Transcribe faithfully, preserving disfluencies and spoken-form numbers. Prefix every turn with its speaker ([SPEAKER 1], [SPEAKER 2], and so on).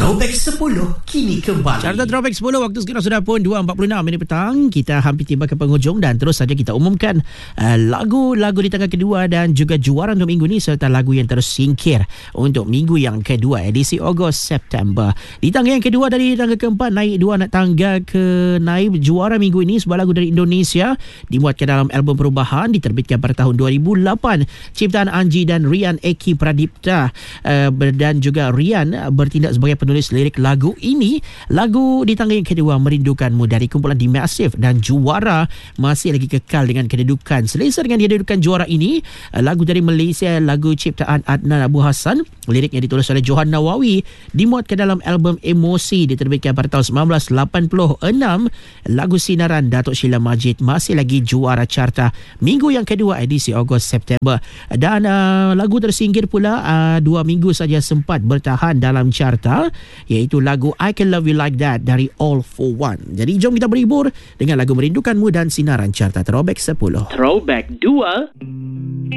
[SPEAKER 1] Throwback sepuluh kini kembali.
[SPEAKER 2] Carta Throwback sepuluh, waktu sekarang sudah pun dua empat puluh enam minit petang. Kita hampir tiba ke penghujung dan terus saja kita umumkan uh, lagu-lagu di tangga kedua dan juga juara untuk minggu ini serta lagu yang tersingkir untuk minggu yang kedua edisi Ogos September. Di tangga yang kedua dari tangga keempat naik dua nak tangga ke naib juara minggu ini sebuah lagu dari Indonesia dimuatkan dalam album Perubahan diterbitkan pada tahun dua ribu lapan. Ciptaan Anji dan Rian Eki Pradipta uh, dan juga Rian uh, bertindak sebagai penulis lirik lagu ini. Lagu di tangga yang kedua Merindukanmu dari kumpulan The Massive dan juara masih lagi kekal dengan kedudukan selesa dengan kedudukan juara ini. Lagu dari Malaysia, lagu ciptaan Adnan Abu Hassan, liriknya ditulis oleh Johan Nawawi, dimuatkan dalam album Emosi diterbitkan pada tahun sembilan belas lapan puluh enam. Lagu Sinaran Datuk Sheila Majid masih lagi juara carta minggu yang kedua edisi Ogos September. Dan uh, lagu tersingkir pula uh, dua minggu saja sempat bertahan dalam carta, iaitu lagu I Can Love You Like That dari All For One. Jadi jom kita berhibur dengan lagu Merindukanmu dan Sinaran Carta Throwback sepuluh.
[SPEAKER 3] Throwback dua.